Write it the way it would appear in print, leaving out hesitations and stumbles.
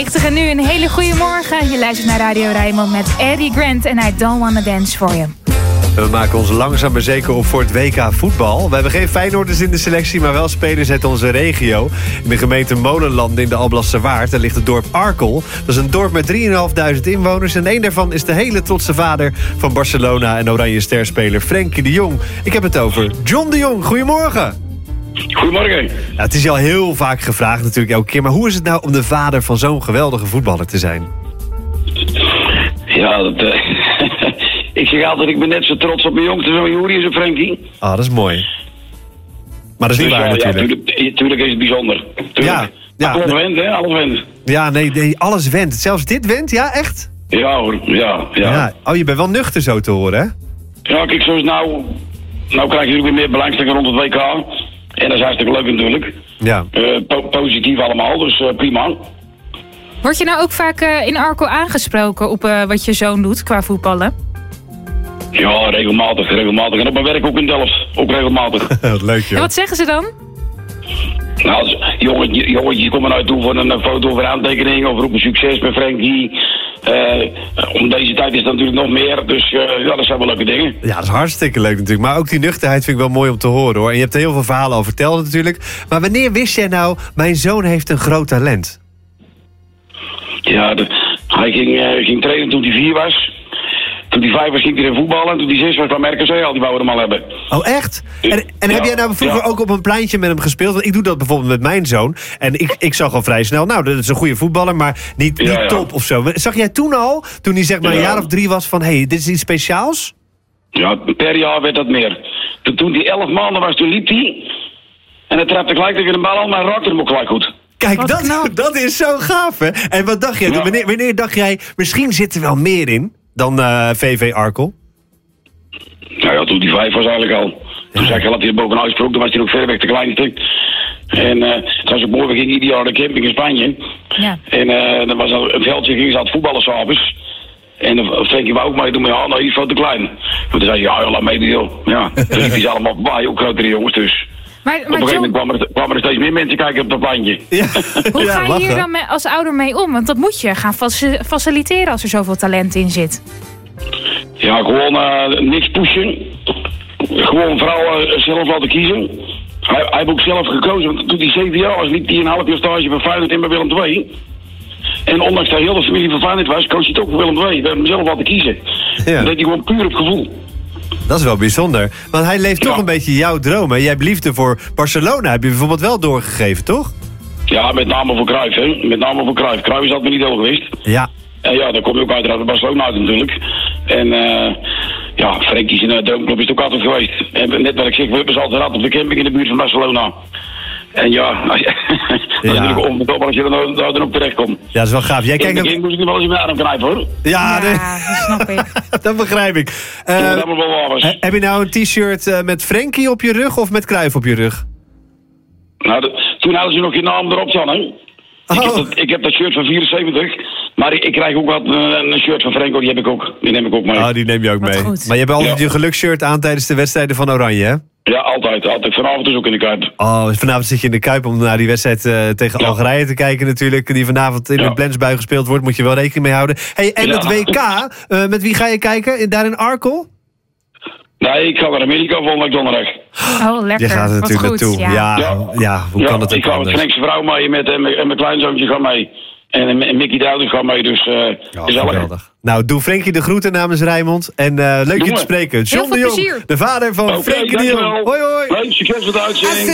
En nu een hele goede morgen. Je luistert naar Radio Rijnmond met Eddie Grant en I Don't Wanna Dance For You. We maken ons langzaam maar zeker op voor het WK voetbal. We hebben geen Feyenoorders in de selectie, maar wel spelers uit onze regio. In de gemeente Molenlanden in de Alblasserwaard, daar ligt het dorp Arkel. Dat is een dorp met 3.500 inwoners. En een daarvan is de hele trotse vader van Barcelona en Oranje sterspeler Frenkie de Jong. Ik heb het over John de Jong. Goedemorgen. Goedemorgen. Ja, het is je al heel vaak gevraagd natuurlijk elke keer. Maar hoe is het nou om de vader van zo'n geweldige voetballer te zijn? Ja, ik zeg altijd, ik ben net zo trots op mijn jongste zoon Juri en Frenkie. Ah, dat is mooi. Maar dat is niet waar natuurlijk. Ja, tuurlijk is het bijzonder. Tuurlijk. Ja, alles went, hè? Alles went. Ja, nee, alles went. Zelfs dit went, ja, echt? Ja hoor, ja. Oh, je bent wel nuchter zo te horen, hè? Ja, kijk, zoals nou krijg je natuurlijk weer meer belangstelling rond het WK. En dat is hartstikke leuk natuurlijk. Ja. Positief allemaal, dus prima. Word je nou ook vaak in Arkel aangesproken op wat je zoon doet qua voetballen? Ja, regelmatig. En op mijn werk ook in Delft, ook regelmatig. Wat leuk, joh. En wat zeggen ze dan? Nou, jongetjes komen naar je toe voor een foto of een aantekening of roepen succes met Frenkie. Om deze tijd is dat natuurlijk nog meer, dus ja, dat zijn wel leuke dingen. Ja, dat is hartstikke leuk natuurlijk. Maar ook die nuchterheid vind ik wel mooi om te horen, hoor. En je hebt er heel veel verhalen al verteld natuurlijk. Maar wanneer wist jij nou, mijn zoon heeft een groot talent? Ja, hij ging trainen toen hij 4 was. Toen hij 5 was ging hij in voetballen. En toen hij 6 was kwam RKC al, die wouden hem al hebben. Oh, echt? En heb jij nou vroeger ook op een pleintje met hem gespeeld? Want ik doe dat bijvoorbeeld met mijn zoon. En ik zag al vrij snel, nou, dat is een goede voetballer, maar niet top of zo. Zag jij toen al, toen hij zeg maar een jaar of 3 was, van hey, dit is iets speciaals? Ja, per jaar werd dat meer. Toen hij 11 maanden was, toen liep hij. En hij trapte gelijk tegen de bal al, maar raakte hem ook gelijk goed. Kijk, dat is zo gaaf, hè? En wat dacht jij? Ja. Wanneer dacht jij, misschien zit er wel meer in dan VV Arkel? Nou ja, toen hij 5 was eigenlijk al. Toen zei ik al dat hij er bovenaan sprong, toen was hij ook ver weg de kleinste. En het was ook mooi, we gingen ieder jaar naar de camping in Spanje. Ja. En er was een veldje, gingen ze aan het voetballen s'avonds. En Frenkie wou ook meedoen, maar ja, nou, die is veel te klein. Maar toen zei hij, ja, laat meedoen, joh. Ja, dus die zijn allemaal bij, ook grotere jongens dus. Maar op een gegeven moment kwamen er steeds meer mensen kijken op dat plantje. Ja. Hoe ga je hier dan als ouder mee om? Want dat moet je gaan faciliteren als er zoveel talent in zit. Ja, gewoon niks pushen. Gewoon vooral zelf laten kiezen. Hij heeft ook zelf gekozen, want toen hij 7 jaar was, liep hij een half jaar stage bij Feyenoord en bij Willem II. En ondanks dat heel de familie van Feyenoord was, koos hij toch voor Willem II. We hebben hem zelf laten kiezen. Ja. Dat deed hij gewoon puur op gevoel. Dat is wel bijzonder. Want hij leeft toch een beetje jouw dromen. Jij hebt liefde voor Barcelona, heb je bijvoorbeeld wel doorgegeven, toch? Ja, met name voor Cruijff, hè. Met name voor Cruijff. Cruijff is altijd niet heel geweest. Ja. En ja, dan kom je ook uiteraard bij Barcelona uit natuurlijk. En ja, Frenkie zijn droomclub is ook altijd geweest. En net wat ik zeg, we hebben ze altijd op de camping in de buurt van Barcelona. En ja, dat is natuurlijk onverkoopbaar als je daar dan ook terecht komt. Ja, dat is wel gaaf. Jij kijkt ook... moest ik nu wel eens in mijn arm knijpen, hoor. Ja, dat snap ik. Dat begrijp ik. Heb je nou een t-shirt met Frenkie op je rug of met Cruijff op je rug? Nou, toen hadden ze nog je naam erop staan, hè. Ik heb dat shirt van 74, maar ik krijg ook wat een shirt van Frenkie, die neem ik ook mee. Oh, die neem je ook mee. Goed. Maar je hebt altijd je geluksshirt aan tijdens de wedstrijden van Oranje, hè? Ja, altijd. Vanavond is ook in de Kuip. Oh, vanavond zit je in de Kuip om naar die wedstrijd tegen Algerije te kijken natuurlijk. Die vanavond in de Blensbui gespeeld wordt. Moet je wel rekening mee houden. Hey, en het WK, met wie ga je kijken? Daar in Arkel? Nee, ik ga naar Amerika volgende week donderdag. Oh, lekker. Je gaat er natuurlijk naartoe. Ja, hoe kan het ook ik ga met de Geneekse vrouw mee en mijn kleinzoontje gaat mee. En Mickey Duidens gaat mee, dus geweldig. Nou, doe Frenkie de groeten namens Rijnmond. En leuk je te spreken. John de Jong, de vader van Frenkie de Jong. Hoi, hoi. Leuk, succes met de uitzending.